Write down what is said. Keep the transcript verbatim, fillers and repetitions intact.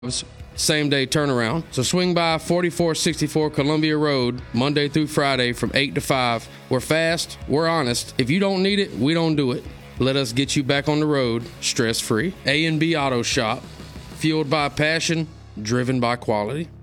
same day turnaround. So swing by forty-four sixty-four Columbia Road Monday through Friday from eight to five. We're fast, we're honest. If you don't need it, we don't do it. Let us get you back on the road stress-free. A and B Auto Shop, fueled by passion, driven by quality.